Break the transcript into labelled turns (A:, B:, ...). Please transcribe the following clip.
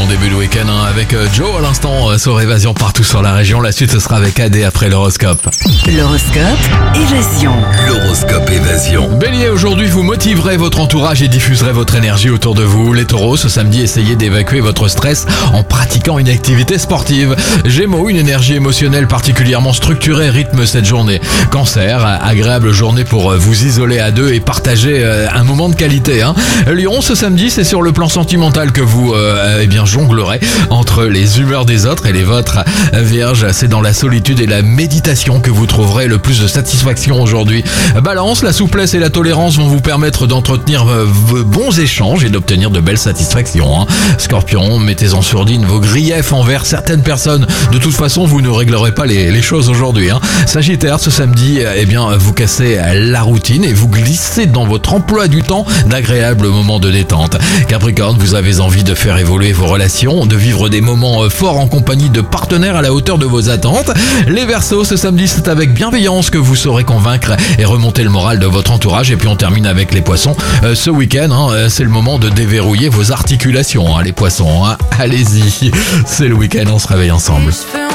A: début de week-end avec Joe à l'instant sur Évasion partout sur la région. La suite ce sera avec AD après l'horoscope.
B: L'horoscope Évasion.
C: L'horoscope Évasion.
A: Bélier, aujourd'hui vous motiverez votre entourage et diffuserez votre énergie autour de vous. Les taureaux, ce samedi essayez d'évacuer votre stress en pratiquant une activité sportive. Gémeaux, une énergie émotionnelle particulièrement structurée rythme cette journée. Cancer, agréable journée pour vous isoler à deux et partager un moment de qualité. Lion, ce samedi c'est sur le plan sentimental que vous jonglerez entre les humeurs des autres et les vôtres. Vierge, c'est dans la solitude et la méditation que vous trouverez le plus de satisfaction aujourd'hui. Balance, la souplesse et la tolérance vont vous permettre d'entretenir vos bons échanges et d'obtenir de belles satisfactions. Scorpion, mettez en sourdine vos griefs envers certaines personnes. De toute façon, vous ne réglerez pas les choses aujourd'hui. Sagittaire, ce samedi, vous cassez la routine et vous glissez dans votre emploi du temps d'agréables moments de détente. Capricorne, vous avez envie de faire évoluer vos relations, de vivre des moments forts en compagnie de partenaires à la hauteur de vos attentes. Les Verseaux, ce samedi, c'est avec bienveillance que vous saurez convaincre et remonter le moral de votre entourage. Et puis on termine avec les Poissons. Ce week-end, c'est le moment de déverrouiller vos articulations, les Poissons. Allez-y, c'est le week-end, on se réveille ensemble.